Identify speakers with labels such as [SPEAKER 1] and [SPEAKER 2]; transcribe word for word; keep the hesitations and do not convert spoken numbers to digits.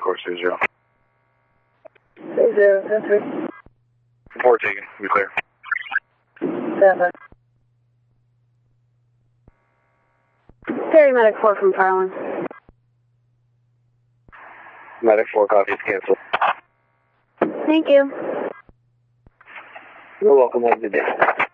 [SPEAKER 1] course, zero zero.
[SPEAKER 2] Three zero, seven three.
[SPEAKER 1] Report taken. Be clear.
[SPEAKER 2] Seven. Paramedic four from Farland.
[SPEAKER 1] Medic four, copy, it's canceled.
[SPEAKER 2] Thank you.
[SPEAKER 1] You're welcome. Have a good day.